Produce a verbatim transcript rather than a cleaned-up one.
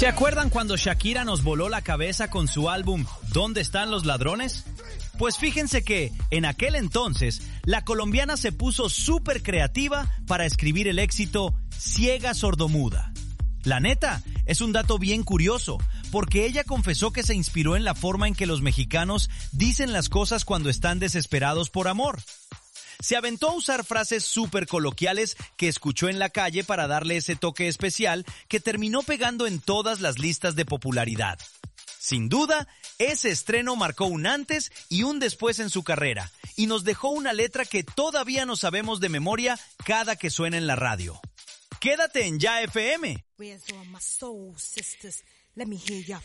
¿Se acuerdan cuando Shakira nos voló la cabeza con su álbum ¿Dónde están los ladrones? Pues fíjense que, en aquel entonces, la colombiana se puso súper creativa para escribir el éxito Ciega Sordomuda. La neta, es un dato bien curioso, porque ella confesó que se inspiró en la forma en que los mexicanos dicen las cosas cuando están desesperados por amor. Se aventó a usar frases súper coloquiales que escuchó en la calle para darle ese toque especial que terminó pegando en todas las listas de popularidad. Sin duda, ese estreno marcó un antes y un después en su carrera y nos dejó una letra que todavía no sabemos de memoria cada que suena en la radio. Quédate en Ya F M.